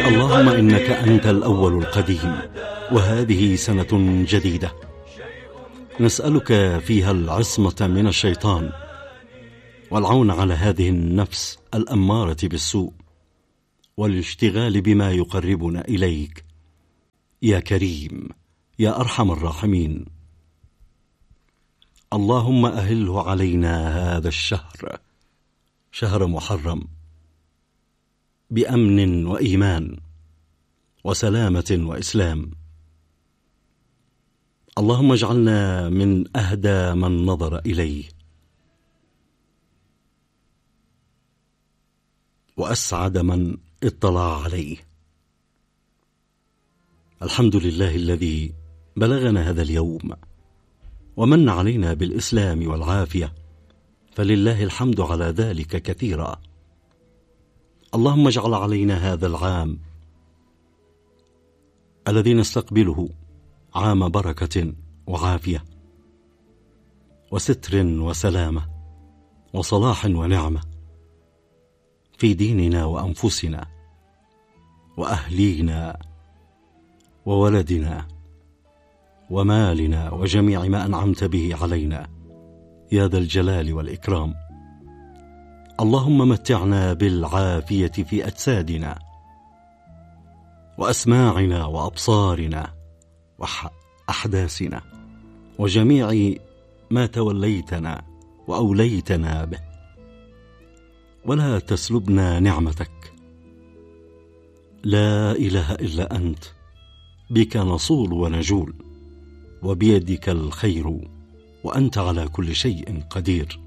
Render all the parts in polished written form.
اللهم إنك أنت الأول القديم، وهذه سنة جديدة نسألك فيها العصمة من الشيطان والعون على هذه النفس الأمارة بالسوء، والاشتغال بما يقربنا إليك يا كريم يا أرحم الراحمين. اللهم أهله علينا هذا الشهر، شهر محرم، بأمن وإيمان وسلامة وإسلام. اللهم اجعلنا من أهدى من نظر إليه، وأسعد من اطلع عليه. الحمد لله الذي بلغنا هذا اليوم ومن علينا بالإسلام والعافية، فلله الحمد على ذلك كثيرا. اللهم اجعل علينا هذا العام الذي نستقبله عام بركة وعافية وستر وسلامة وصلاح ونعمة في ديننا وأنفسنا وأهلينا وولدنا ومالنا وجميع ما أنعمت به علينا يا ذا الجلال والإكرام. اللهم متعنا بالعافية في أجسادنا وأسماعنا وأبصارنا وأحداثنا وجميع ما توليتنا وأوليتنا به، ولا تسلبنا نعمتك. لا إله إلا أنت، بك نصول ونجول، وبيدك الخير، وأنت على كل شيء قدير.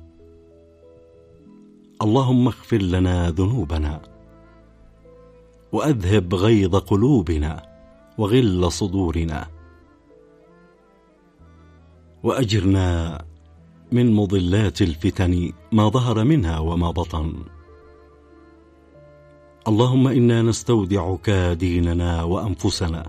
اللهم اغفر لنا ذنوبنا، وأذهب غيظ قلوبنا وغل صدورنا، وأجرنا من مضلات الفتن ما ظهر منها وما بطن. اللهم إنا نستودعك ديننا وأنفسنا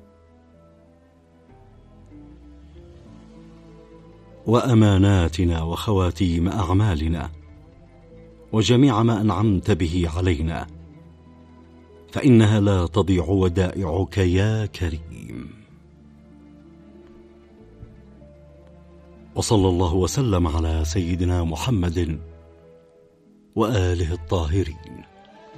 وأماناتنا وخواتيم أعمالنا وجميع ما أنعمت به علينا، فإنها لا تضيع ودائعك يا كريم. وصلى الله وسلم على سيدنا محمد وآله الطاهرين.